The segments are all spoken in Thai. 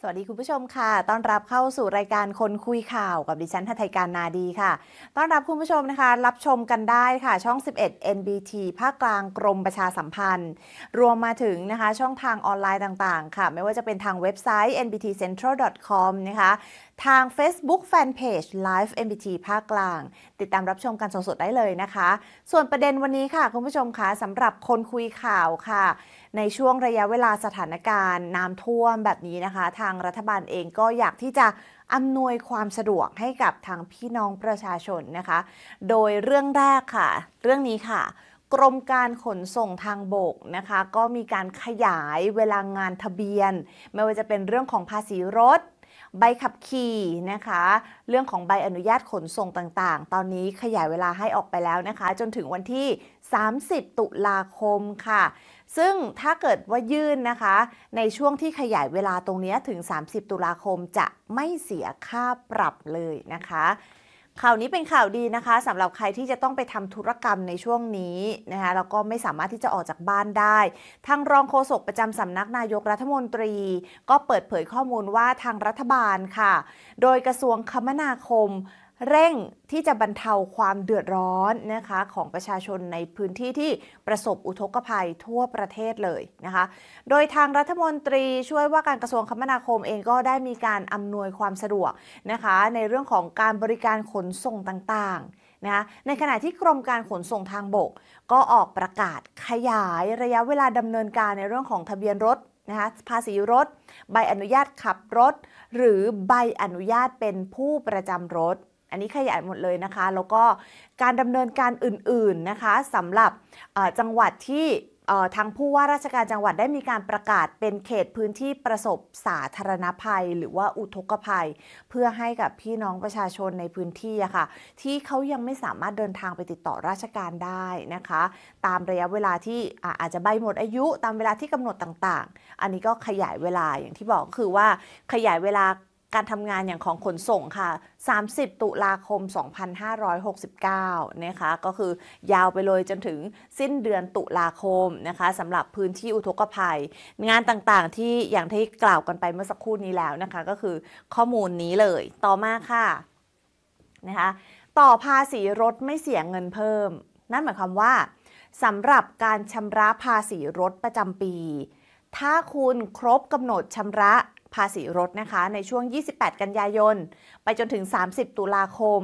สวัสดีคุณผู้ชมค่ะต้อนรับเข้าสู่รายการคนคุยข่าวกับดิฉันทัยการนาดีค่ะต้อนรับคุณผู้ชมนะคะรับชมกันได้ค่ะช่อง11 NBT ภาคกลางกรมประชาสัมพันธ์รวมมาถึงนะคะช่องทางออนไลน์ต่างๆค่ะไม่ว่าจะเป็นทางเว็บไซต์ nbtcentral.com นะคะทาง Facebook Fanpage Live NBT ภาคกลางติดตามรับชมกันสดๆได้เลยนะคะส่วนประเด็นวันนี้ค่ะคุณผู้ชมคะสำหรับคนคุยข่าวค่ะในช่วงระยะเวลาสถานการณ์น้ำท่วมแบบนี้นะคะทางรัฐบาลเองก็อยากที่จะอำนวยความสะดวกให้กับทางพี่น้องประชาชนนะคะโดยเรื่องแรกค่ะเรื่องนี้ค่ะกรมการขนส่งทางบกนะคะก็มีการขยายเวลางานทะเบียนไม่ว่าจะเป็นเรื่องของภาษีรถใบขับขี่นะคะเรื่องของใบอนุญาตขนส่งต่างๆตอนนี้ขยายเวลาให้ออกไปแล้วนะคะจนถึงวันที่30ตุลาคมค่ะซึ่งถ้าเกิดว่ายื่นนะคะในช่วงที่ขยายเวลาตรงนี้ถึง30ตุลาคมจะไม่เสียค่าปรับเลยนะคะข่าวนี้เป็นข่าวดีนะคะสำหรับใครที่จะต้องไปทำธุรกรรมในช่วงนี้นะคะแล้วก็ไม่สามารถที่จะออกจากบ้านได้ทางรองโฆษกประจำสำนักนายกรัฐมนตรีก็เปิดเผยข้อมูลว่าทางรัฐบาลค่ะโดยกระทรวงคมนาคมเร่งที่จะบรรเทาความเดือดร้อนนะคะของประชาชนในพื้นที่ที่ประสบอุทกภัยทั่วประเทศเลยนะคะโดยทางรัฐมนตรีช่วยว่าการกระทรวงคมนาคมเองก็ได้มีการอำนวยความสะดวกนะคะในเรื่องของการบริการขนส่งต่างๆนะคะในขณะที่กรมการขนส่งทางบกก็ออกประกาศขยายระยะเวลาดำเนินการในเรื่องของทะเบียนรถนะคะภาษีรถใบอนุญาตขับรถหรือใบอนุญาตเป็นผู้ประจำรถอันนี้ขยายหมดเลยนะคะแล้วก็การดำเนินการอื่นๆนะคะสำหรับจังหวัดที่ทางผู้ว่าราชการจังหวัดได้มีการประกาศเป็นเขตพื้นที่ประสบสาธารณภัยหรือว่าอุทกภัยเพื่อให้กับพี่น้องประชาชนในพื้นที่อะค่ะที่เขายังไม่สามารถเดินทางไปติดต่อราชการได้นะคะตามระยะเวลาที่อาจจะใบหมดอายุตามเวลาที่กำหนดต่างๆอันนี้ก็ขยายเวลาอย่างที่บอกคือว่าขยายเวลาการทำงานอย่างของขนส่งค่ะ30ตุลาคม2569นะคะก็คือยาวไปเลยจนถึงสิ้นเดือนตุลาคมนะคะสำหรับพื้นที่อุทกภัยงานต่างๆที่อย่างที่กล่าวกันไปเมื่อสักครู่นี้แล้วนะคะก็คือข้อมูลนี้เลยต่อมาค่ะนะคะต่อภาษีรถไม่เสียเงินเพิ่มนั่นหมายความว่าสำหรับการชำระภาษีรถประจำปีถ้าคุณครบกำหนดชำระภาษีรถนะคะในช่วง28กันยายนไปจนถึง30ตุลาคม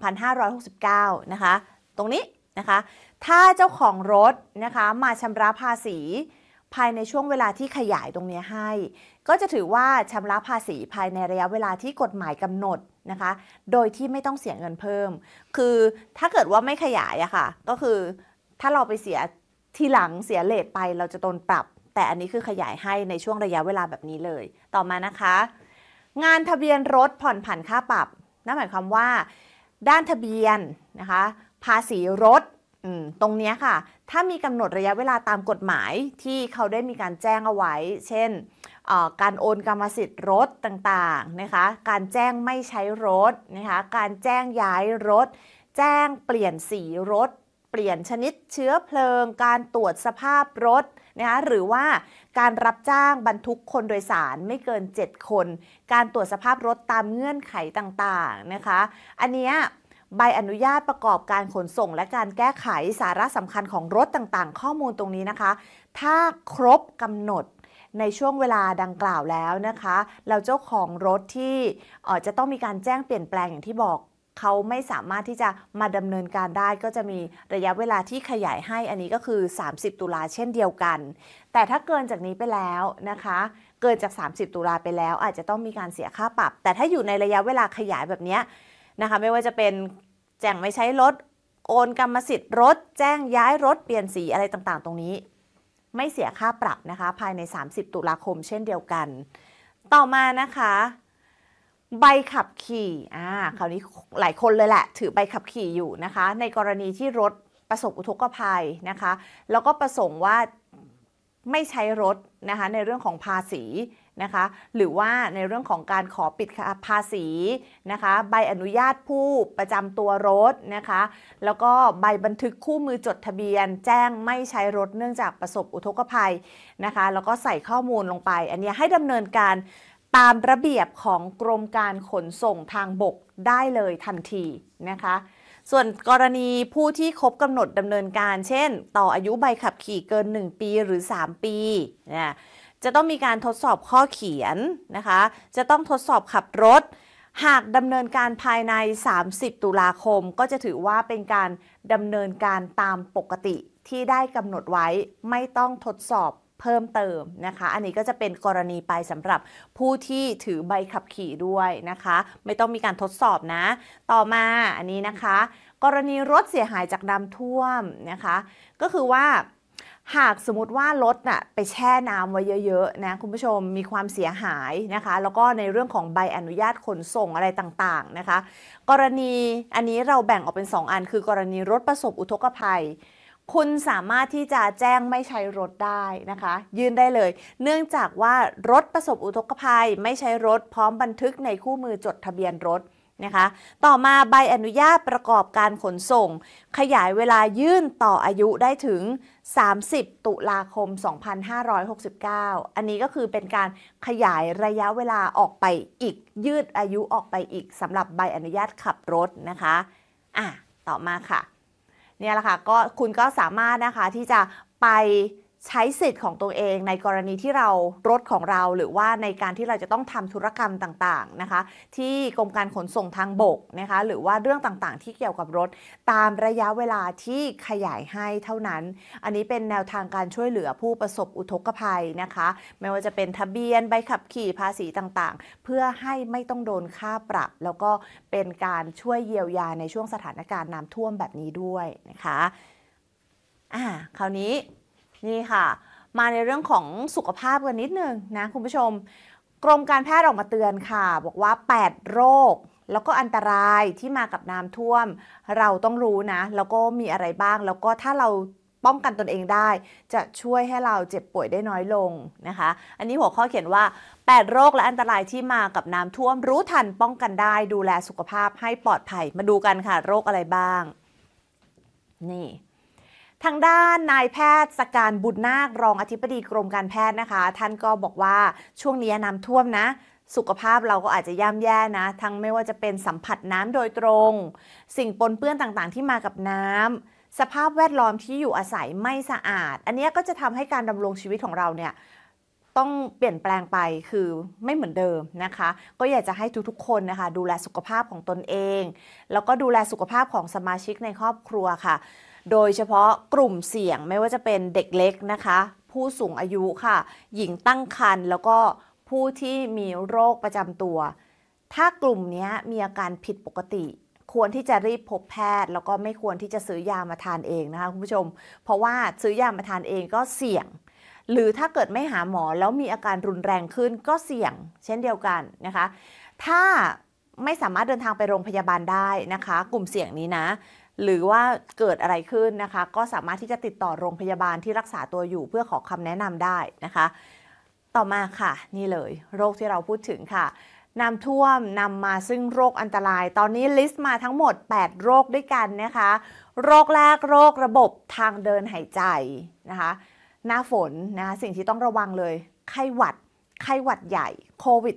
2569นะคะตรงนี้นะคะถ้าเจ้าของรถนะคะมาชำระภาษีภายในช่วงเวลาที่ขยายตรงนี้ให้ก็จะถือว่าชำระภาษีภายในระยะเวลาที่กฎหมายกำหนดนะคะโดยที่ไม่ต้องเสียเงินเพิ่มคือถ้าเกิดว่าไม่ขยายอะค่ะก็คือถ้าเราไปเสียทีหลังเสียเลทไปเราจะโดนปรับแต่อันนี้คือขยายให้ในช่วงระยะเวลาแบบนี้เลยต่อมานะคะงานทะเบียนรถผ่อนผันค่าปรับนั่นหมายความว่าด้านทะเบียนนะคะภาษีรถตรงนี้ค่ะถ้ามีกำหนดระยะเวลาตามกฎหมายที่เขาได้มีการแจ้งเอาไว้เช่นการโอนกรรมสิทธิ์รถต่างๆนะคะการแจ้งไม่ใช้รถนะคะการแจ้งย้ายรถแจ้งเปลี่ยนสีรถเปลี่ยนชนิดเชื้อเพลิงการตรวจสภาพรถนะคะหรือว่าการรับจ้างบรรทุกคนโดยสารไม่เกิน7คนการตรวจสภาพรถตามเงื่อนไขต่างๆนะคะอันนี้ใบอนุญาตประกอบการขนส่งและการแก้ไขสาระสำคัญของรถต่างๆข้อมูลตรงนี้นะคะถ้าครบกำหนดในช่วงเวลาดังกล่าวแล้วนะคะแล้วเจ้าของรถที่จะต้องมีการแจ้งเปลี่ยนแปลงอย่างที่บอกเขาไม่สามารถที่จะมาดำเนินการได้ก็จะมีระยะเวลาที่ขยายให้อันนี้ก็คือ30ตุลาเช่นเดียวกันแต่ถ้าเกินจากนี้ไปแล้วนะคะเกินจาก30ตุลาไปแล้วอาจจะต้องมีการเสียค่าปรับแต่ถ้าอยู่ในระยะเวลาขยายแบบนี้นะคะไม่ว่าจะเป็นแจ้งไม่ใช้รถโอนกรรมสิทธิ์รถแจ้งย้ายรถเปลี่ยนสีอะไรต่างๆตรงนี้ไม่เสียค่าปรับนะคะภายใน30ตุลาคมเช่นเดียวกันต่อมานะคะใบขับขี่คราวนี้หลายคนเลยแหละถือใบขับขี่อยู่นะคะในกรณีที่รถประสบอุทกภัยนะคะแล้วก็ประสงค์ว่าไม่ใช้รถนะคะในเรื่องของภาษีนะคะหรือว่าในเรื่องของการขอปิดภาษีนะคะใบอนุญาตผู้ประจำตัวรถนะคะแล้วก็ใบบันทึกคู่มือจดทะเบียนแจ้งไม่ใช้รถเนื่องจากประสบอุทกภัยนะคะแล้วก็ใส่ข้อมูลลงไปอันนี้ให้ดำเนินการตามระเบียบของกรมการขนส่งทางบกได้เลยทันทีนะคะส่วนกรณีผู้ที่ครบกำหนดดำเนินการเช่นต่ออายุใบขับขี่เกิน1ปีหรือ3ปีนะจะต้องมีการทดสอบข้อเขียนนะคะจะต้องทดสอบขับรถหากดำเนินการภายใน30ตุลาคมก็จะถือว่าเป็นการดำเนินการตามปกติที่ได้กำหนดไว้ไม่ต้องทดสอบเพิ่มเติมนะคะอันนี้ก็จะเป็นกรณีไปสำหรับผู้ที่ถือใบขับขี่ด้วยนะคะไม่ต้องมีการทดสอบนะต่อมาอันนี้นะคะกรณีรถเสียหายจากน้ำท่วมนะคะก็คือว่าหากสมมติว่ารถน่ะไปแช่น้ำไว้เยอะๆนะคุณผู้ชมมีความเสียหายนะคะแล้วก็ในเรื่องของใบอนุญาตขนส่งอะไรต่างๆนะคะกรณีอันนี้เราแบ่งออกเป็น2 อันคือกรณีรถประสบอุทกภัยคุณสามารถที่จะแจ้งไม่ใช้รถได้นะคะยื่นได้เลยเนื่องจากว่ารถประสบอุทกภัยไม่ใช้รถพร้อมบันทึกในคู่มือจดทะเบียนรถนะคะต่อมาใบอนุญาตประกอบการขนส่งขยายเวลายื่นต่ออายุได้ถึง30ตุลาคม2569อันนี้ก็คือเป็นการขยายระยะเวลาออกไปอีกยืดอายุออกไปอีกสำหรับใบอนุญาตขับรถนะคะต่อมาค่ะเนี่ยแหละค่ะก็คุณก็สามารถนะคะที่จะไปใช้สิทธิ์ของตัวเองในกรณีที่รถของเราหรือว่าในการที่เราจะต้องทำธุรกรรมต่างๆนะคะที่กรมการขนส่งทางบกนะคะหรือว่าเรื่องต่างๆที่เกี่ยวกับรถตามระยะเวลาที่ขยายให้เท่านั้นอันนี้เป็นแนวทางการช่วยเหลือผู้ประสบอุทกภัยนะคะไม่ว่าจะเป็นทะเบียนใบขับขี่ภาษีต่างๆเพื่อให้ไม่ต้องโดนค่าปรับแล้วก็เป็นการช่วยเยียวยาในช่วงสถานการณ์น้ำท่วมแบบนี้ด้วยนะคะคราวนี้นี่ค่ะมาในเรื่องของสุขภาพกันนิดนึงนะคุณผู้ชมกรมการแพทย์ออกมาเตือนค่ะบอกว่า8โรคแล้วก็อันตรายที่มากับน้ำท่วมเราต้องรู้นะแล้วก็มีอะไรบ้างแล้วก็ถ้าเราป้องกันตนเองได้จะช่วยให้เราเจ็บป่วยได้น้อยลงนะคะอันนี้หัวข้อเขียนว่า8โรคและอันตรายที่มากับน้ำท่วมรู้ทันป้องกันได้ดูแลสุขภาพให้ปลอดภัยมาดูกันค่ะโรคอะไรบ้างนี่ทางด้านนายแพทย์สการบุญนาครองอธิบดีกรมการแพทย์นะคะท่านก็บอกว่าช่วงนี้น้ำท่วมนะสุขภาพเราก็อาจจะย่ำแย่นะทั้งไม่ว่าจะเป็นสัมผัสน้ำโดยตรงสิ่งปนเปื้อนต่างๆที่มากับน้ำสภาพแวดล้อมที่อยู่อาศัยไม่สะอาดอันนี้ก็จะทำให้การดำรงชีวิตของเราเนี่ยต้องเปลี่ยนแปลงไปคือไม่เหมือนเดิมนะคะก็อยากจะให้ทุกๆคนนะคะดูแลสุขภาพของตนเองแล้วก็ดูแลสุขภาพของสมาชิกในครอบครัวค่ะโดยเฉพาะกลุ่มเสี่ยงไม่ว่าจะเป็นเด็กเล็กนะคะผู้สูงอายุค่ะหญิงตั้งครรภ์แล้วก็ผู้ที่มีโรคประจำตัวถ้ากลุ่มนี้มีอาการผิดปกติควรที่จะรีบพบแพทย์แล้วก็ไม่ควรที่จะซื้อยามาทานเองนะคะคุณผู้ชมเพราะว่าซื้อยามาทานเองก็เสี่ยงหรือถ้าเกิดไม่หาหมอแล้วมีอาการรุนแรงขึ้นก็เสี่ยงเช่นเดียวกันนะคะถ้าไม่สามารถเดินทางไปโรงพยาบาลได้นะคะกลุ่มเสี่ยงนี้นะหรือว่าเกิดอะไรขึ้นนะคะก็สามารถที่จะติดต่อโรงพยาบาลที่รักษาตัวอยู่เพื่อขอคำแนะนำได้นะคะต่อมาค่ะนี่เลยโรคที่เราพูดถึงค่ะน้ำท่วมนำมาซึ่งโรคอันตรายตอนนี้ลิสต์มาทั้งหมด8โรคด้วยกันนะคะโรคแรกโรคระบบทางเดินหายใจนะคะหน้าฝนนะสิ่งที่ต้องระวังเลยไข้หวัดใหญ่โควิด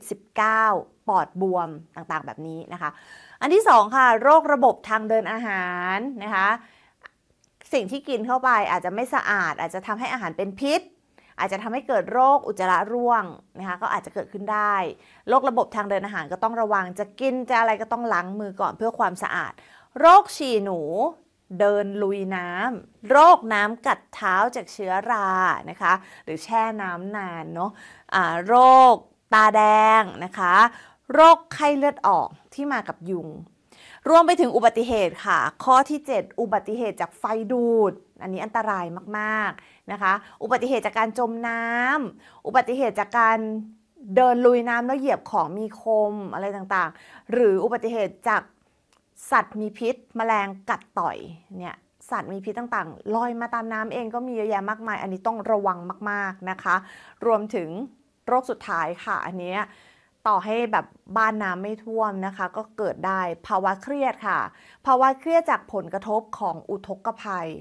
-19 ปอดบวมต่างๆแบบนี้นะคะอันที่2ค่ะโรคระบบทางเดินอาหารนะคะสิ่งที่กินเข้าไปอาจจะไม่สะอาดอาจจะทำให้อาหารเป็นพิษอาจจะทำให้เกิดโรคอุจจาระร่วงนะคะก็อาจจะเกิดขึ้นได้โรคระบบทางเดินอาหารก็ต้องระวังจะกินจะอะไรก็ต้องล้างมือก่อนเพื่อความสะอาดโรคฉี่หนูเดินลุยน้ำโรคน้ำกัดเท้าจากเชื้อรานะคะหรือแช่น้ำนานเนาะโรคตาแดงนะคะโรคไข้เลือดออกที่มากับยุงรวมไปถึงอุบัติเหตุค่ะข้อที่7อุบัติเหตุจากไฟดูดอันนี้อันตรายมากๆนะคะอุบัติเหตุจากการจมน้ำอุบัติเหตุจากการเดินลุยน้ำแล้วเหยียบของมีคมอะไรต่างๆหรืออุบัติเหตุจากสัตว์มีพิษแมลงกัดต่อยเนี่ยสัตว์มีพิษต่างๆลอยมาตามน้ำเองก็มีเยอะแยะมากมายอันนี้ต้องระวังมากๆนะคะรวมถึงโรคสุดท้ายค่ะอันนี้ต่อให้แบบบ้านน้ำไม่ท่วมนะคะก็เกิดได้ภาวะเครียดค่ะภาวะเครียดจากผลกระทบของอุทกภัย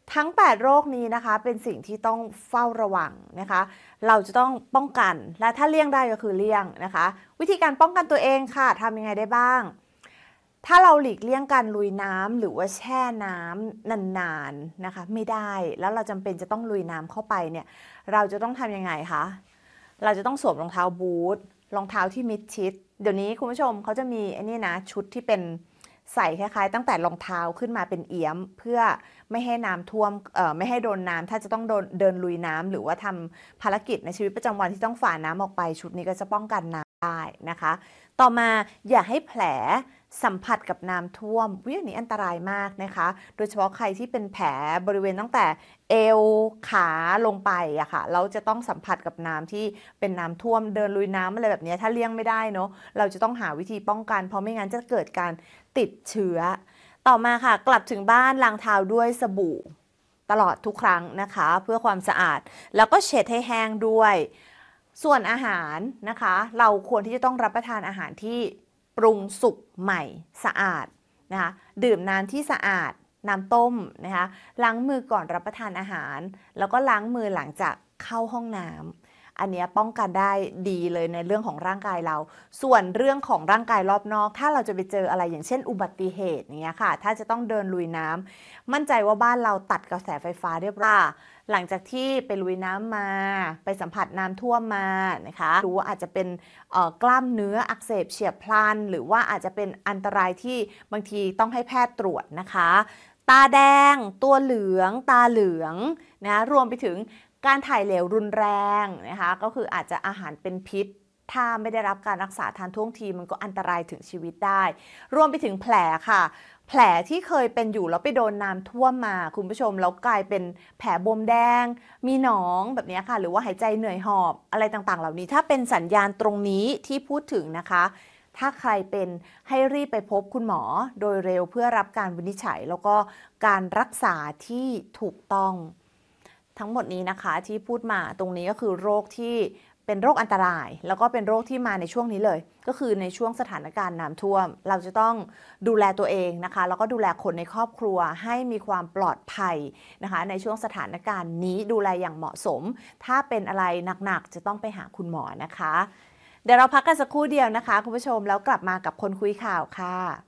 ทั้ง 8 โรคนี้นะคะเป็นสิ่งที่ต้องเฝ้าระวังนะคะเราจะต้องป้องกันและถ้าเลี่ยงได้ก็คือเลี่ยงนะคะวิธีการป้องกันตัวเองค่ะทำยังไงได้บ้างถ้าเราหลีกเลี่ยงการลุยน้ำหรือว่าแช่น้ำนานๆนะคะไม่ได้แล้วเราจำเป็นจะต้องลุยน้ำเข้าไปเนี่ยเราจะต้องทำยังไงคะเราจะต้องสวมรองเท้าบูทรองเท้าที่มิดชิดเดี๋ยวนี้คุณผู้ชมเขาจะมีไอ้นี่นะชุดที่เป็นใส่คล้ายๆตั้งแต่รองเท้าขึ้นมาเป็นเอี้ยมเพื่อไม่ให้น้ำท่วมไม่ให้โดนน้ำถ้าจะต้องเดินลุยน้ำหรือว่าทำภารกิจในชีวิตประจำวันที่ต้องฝ่าน้ำออกไปชุดนี้ก็จะป้องกันน้ำได้นะคะต่อมาอย่าให้แผลสัมผัสกับน้ำท่วมอันนี้อันตรายมากนะคะโดยเฉพาะใครที่เป็นแผลบริเวณตั้งแต่เอวขาลงไปอะค่ะเราจะต้องสัมผัสกับน้ำที่เป็นน้ำท่วมเดินลุยน้ำอะไรแบบนี้ถ้าเลี่ยงไม่ได้เนาะเราจะต้องหาวิธีป้องกันเพราะไม่งั้นจะเกิดการติดเชื้อต่อมาค่ะกลับถึงบ้านล้างเท้าด้วยสบู่ตลอดทุกครั้งนะคะเพื่อความสะอาดแล้วก็เช็ดให้แห้งด้วยส่วนอาหารนะคะเราควรที่จะต้องรับประทานอาหารที่ปรุงสุกใหม่สะอาดนะคะดื่มน้ำที่สะอาดน้ำต้มนะคะล้างมือก่อนรับประทานอาหารแล้วก็ล้างมือหลังจากเข้าห้องน้ำอันนี้ป้องกันได้ดีเลยในเรื่องของร่างกายเราส่วนเรื่องของร่างกายรอบนอกถ้าเราจะไปเจออะไรอย่างเช่นอุบัติเหตุอย่างเงี้ยค่ะถ้าจะต้องเดินลุยน้ำมั่นใจว่าบ้านเราตัดกระแสไฟฟ้าเรียบร้อยหลังจากที่ไปลุยน้ำมาไปสัมผัสน้ำท่วมมานะคะหรือว่าอาจจะเป็นกล้ามเนื้ออักเสบเฉียบพลันหรือว่าอาจจะเป็นอันตรายที่บางทีต้องให้แพทย์ตรวจนะคะตาแดงตัวเหลืองตาเหลืองนะรวมไปถึงการถ่ายเหลวรุนแรงนะคะก็คืออาจจะอาหารเป็นพิษถ้าไม่ได้รับการรักษาทันท่วงทีมันก็อันตรายถึงชีวิตได้รวมไปถึงแผลค่ะแผลที่เคยเป็นอยู่แล้วไปโดนน้ำท่วมมาคุณผู้ชมแล้วกลายเป็นแผลบวมแดงมีหนองแบบนี้ค่ะหรือว่าหายใจเหนื่อยหอบอะไรต่างๆเหล่านี้ถ้าเป็นสัญญาณตรงนี้ที่พูดถึงนะคะถ้าใครเป็นให้รีบไปพบคุณหมอโดยเร็วเพื่อรับการวินิจฉัยแล้วก็การรักษาที่ถูกต้องทั้งหมดนี้นะคะที่พูดมาตรงนี้ก็คือโรคที่เป็นโรคอันตรายแล้วก็เป็นโรคที่มาในช่วงนี้เลยก็คือในช่วงสถานการณ์น้ำท่วมเราจะต้องดูแลตัวเองนะคะแล้วก็ดูแลคนในครอบครัวให้มีความปลอดภัยนะคะในช่วงสถานการณ์นี้ดูแลอย่างเหมาะสมถ้าเป็นอะไรหนักๆจะต้องไปหาคุณหมอนะคะเดี๋ยวเราพักกันสักครู่เดียวนะคะคุณผู้ชมแล้วกลับมากับคนคุยข่าวค่ะ